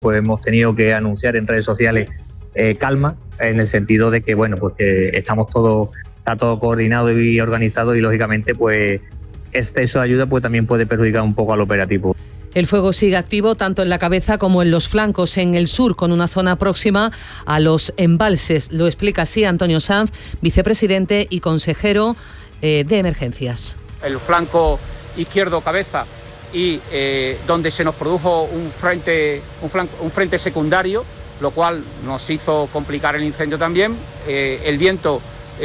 pues hemos tenido que anunciar en redes sociales calma, en el sentido de que, bueno, pues que está todo coordinado y organizado, y lógicamente pues exceso de ayuda pues también puede perjudicar un poco al operativo. El fuego sigue activo tanto en la cabeza como en los flancos, en el sur, con una zona próxima a los embalses. Lo explica así Antonio Sanz, vicepresidente y consejero de emergencias. El flanco izquierdo cabeza y donde se nos produjo un frente secundario, lo cual nos hizo complicar el incendio también. El viento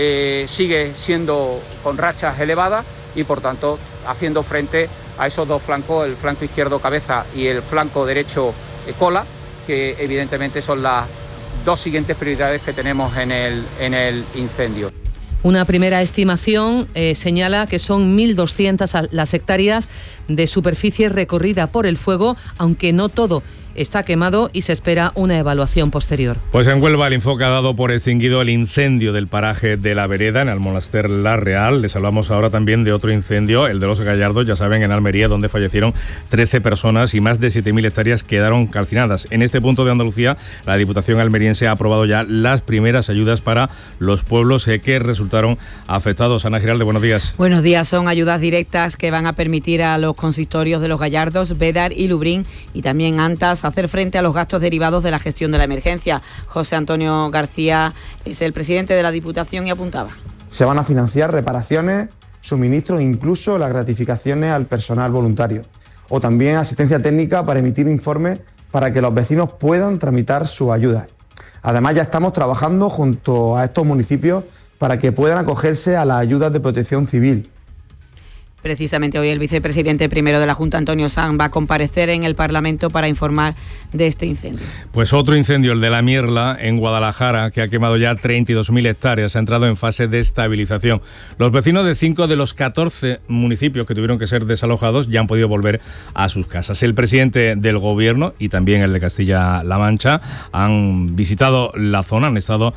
sigue siendo con rachas elevadas y por tanto haciendo frente a esos dos flancos, el flanco izquierdo cabeza y el flanco derecho cola, que evidentemente son las dos siguientes prioridades que tenemos en el incendio. Una primera estimación señala que son 1.200 las hectáreas de superficie recorrida por el fuego, aunque no todo está quemado y se espera una evaluación posterior. Pues en Huelva el Infoca ha dado por extinguido el incendio del paraje de La Vereda, en el Monaster La Real. Les hablamos ahora también de otro incendio, el de Los Gallardos, ya saben, en Almería, donde fallecieron 13 personas y más de 7.000 hectáreas quedaron calcinadas. En este punto de Andalucía, la Diputación almeriense ha aprobado ya las primeras ayudas para los pueblos que resultaron afectados. Ana Giralde, buenos días. Buenos días. Son ayudas directas que van a permitir a los consistorios de Los Gallardos, Bédar y Lubrín, y también Antas, hacer frente a los gastos derivados de la gestión de la emergencia. José Antonio García es el presidente de la Diputación y apuntaba: se van a financiar reparaciones, suministros e incluso las gratificaciones al personal voluntario, o también asistencia técnica para emitir informes para que los vecinos puedan tramitar sus ayudas. Además, ya estamos trabajando junto a estos municipios para que puedan acogerse a las ayudas de protección civil. Precisamente hoy el vicepresidente primero de la Junta, Antonio Sanz, va a comparecer en el Parlamento para informar de este incendio. Pues otro incendio, el de La Mierla, en Guadalajara, que ha quemado ya 32.000 hectáreas, ha entrado en fase de estabilización. Los vecinos de 5 de los 14 municipios que tuvieron que ser desalojados ya han podido volver a sus casas. El presidente del Gobierno y también el de Castilla-La Mancha han visitado la zona, han estado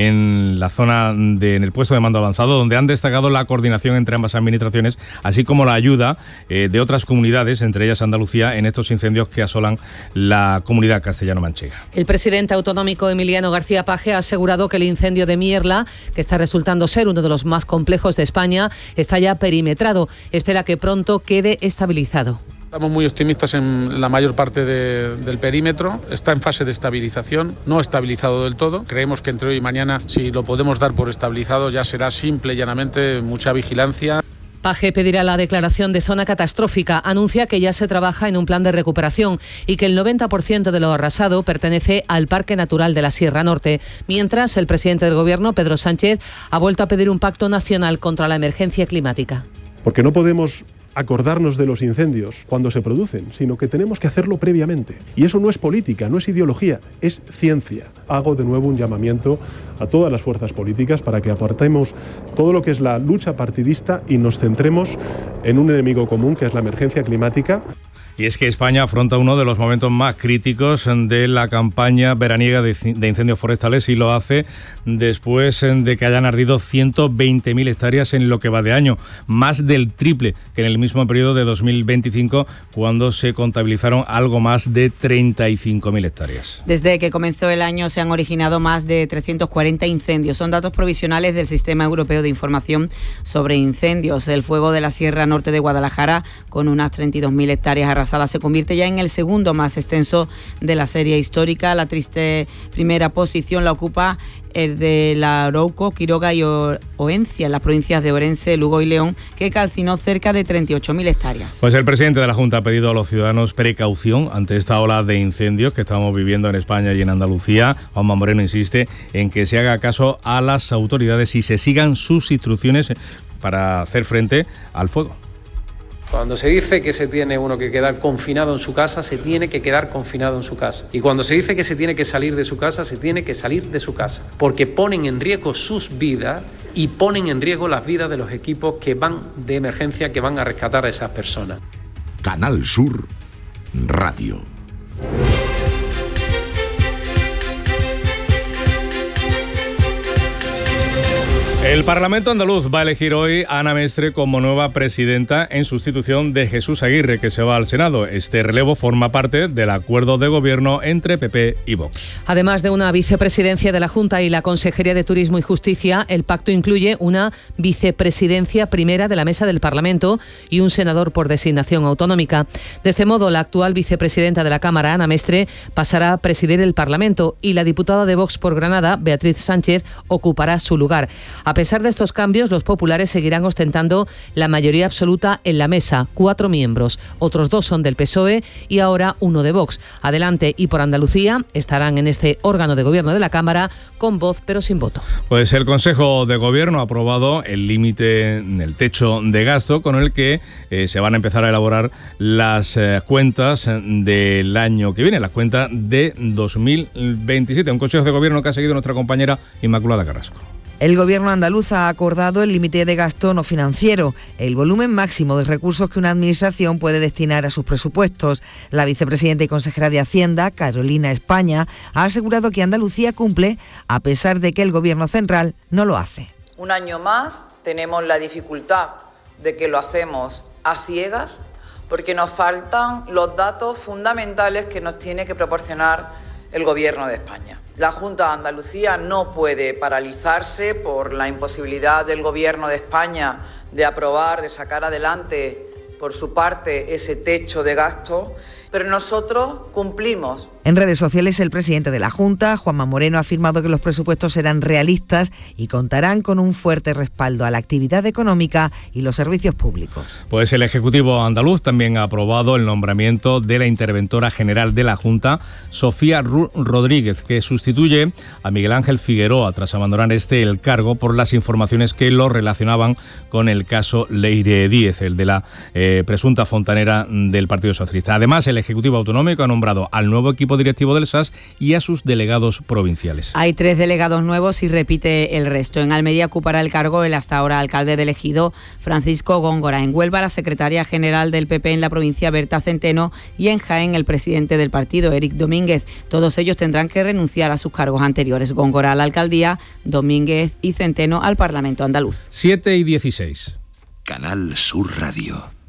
en la zona en el puesto de mando avanzado, donde han destacado la coordinación entre ambas administraciones, así como la ayuda de otras comunidades, entre ellas Andalucía, en estos incendios que asolan la comunidad castellano-manchega. El presidente autonómico Emiliano García Paje ha asegurado que el incendio de Mierla, que está resultando ser uno de los más complejos de España, está ya perimetrado. Espera que pronto quede estabilizado. Estamos muy optimistas en la mayor parte del perímetro, está en fase de estabilización, no estabilizado del todo. Creemos que entre hoy y mañana, si lo podemos dar por estabilizado, ya será simple y llanamente mucha vigilancia. Paje pedirá la declaración de zona catastrófica. Anuncia que ya se trabaja en un plan de recuperación y que el 90% de lo arrasado pertenece al Parque Natural de la Sierra Norte. Mientras, el presidente del Gobierno, Pedro Sánchez, ha vuelto a pedir un pacto nacional contra la emergencia climática. Porque no podemos acordarnos de los incendios cuando se producen, sino que tenemos que hacerlo previamente. Y eso no es política, no es ideología, es ciencia. Hago de nuevo un llamamiento a todas las fuerzas políticas para que apartemos todo lo que es la lucha partidista y nos centremos en un enemigo común, que es la emergencia climática. Y es que España afronta uno de los momentos más críticos de la campaña veraniega de incendios forestales, y lo hace después de que hayan ardido 120.000 hectáreas en lo que va de año, más del triple que en el mismo periodo de 2025, cuando se contabilizaron algo más de 35.000 hectáreas. Desde que comenzó el año se han originado más de 340 incendios. Son datos provisionales del Sistema Europeo de Información sobre Incendios. El fuego de la Sierra Norte de Guadalajara, con unas 32.000 hectáreas arrasadas, se convierte ya en el segundo más extenso de la serie histórica. La triste primera posición la ocupa el de La Arauco, Quiroga y Oencia, en las provincias de Orense, Lugo y León, que calcinó cerca de 38.000 hectáreas. Pues el presidente de la Junta ha pedido a los ciudadanos precaución ante esta ola de incendios que estamos viviendo en España y en Andalucía. Juanma Moreno insiste en que se haga caso a las autoridades y se sigan sus instrucciones para hacer frente al fuego. Cuando se dice que se tiene uno que quedar confinado en su casa, se tiene que quedar confinado en su casa. Y cuando se dice que se tiene que salir de su casa, se tiene que salir de su casa. Porque ponen en riesgo sus vidas y ponen en riesgo las vidas de los equipos que van de emergencia, que van a rescatar a esas personas. Canal Sur Radio. El Parlamento andaluz va a elegir hoy a Ana Mestre como nueva presidenta en sustitución de Jesús Aguirre, que se va al Senado. Este relevo forma parte del acuerdo de gobierno entre PP y Vox. Además de una vicepresidencia de la Junta y la Consejería de Turismo y Justicia, el pacto incluye una vicepresidencia primera de la Mesa del Parlamento y un senador por designación autonómica. De este modo, la actual vicepresidenta de la Cámara, Ana Mestre, pasará a presidir el Parlamento y la diputada de Vox por Granada, Beatriz Sánchez, ocupará su lugar. A pesar de estos cambios, los populares seguirán ostentando la mayoría absoluta en la mesa, 4 miembros. Otros 2 son del PSOE y ahora 1 de Vox. Adelante y por Andalucía estarán en este órgano de gobierno de la Cámara con voz pero sin voto. Pues el Consejo de Gobierno ha aprobado el límite, el techo de gasto con el que se van a empezar a elaborar las cuentas del año que viene, las cuentas de 2027. Un Consejo de Gobierno que ha seguido nuestra compañera Inmaculada Carrasco. El Gobierno andaluz ha acordado el límite de gasto no financiero, el volumen máximo de recursos que una administración puede destinar a sus presupuestos. La vicepresidenta y consejera de Hacienda, Carolina España, ha asegurado que Andalucía cumple a pesar de que el Gobierno central no lo hace. Un año más tenemos la dificultad de que lo hacemos a ciegas porque nos faltan los datos fundamentales que nos tiene que proporcionar el Gobierno de España. La Junta de Andalucía no puede paralizarse por la imposibilidad del Gobierno de España de aprobar, de sacar adelante por su parte ese techo de gasto, pero nosotros cumplimos. En redes sociales, el presidente de la Junta, Juanma Moreno, ha afirmado que los presupuestos serán realistas y contarán con un fuerte respaldo a la actividad económica y los servicios públicos. Pues el Ejecutivo andaluz también ha aprobado el nombramiento de la interventora general de la Junta, Sofía Rodríguez, que sustituye a Miguel Ángel Figueroa tras abandonar el cargo por las informaciones que lo relacionaban con el caso Leire Díez, el de la presunta fontanera del Partido Socialista. Además, el Ejecutivo Autonómico ha nombrado al nuevo equipo directivo del SAS y a sus delegados provinciales. Hay 3 delegados nuevos y repite el resto. En Almería ocupará el cargo el hasta ahora alcalde del Ejido, Francisco Góngora. En Huelva, la secretaria general del PP en la provincia, Berta Centeno. Y en Jaén, el presidente del partido, Eric Domínguez. Todos ellos tendrán que renunciar a sus cargos anteriores. Góngora a la alcaldía, Domínguez y Centeno al Parlamento andaluz. 7:16. Canal Sur Radio.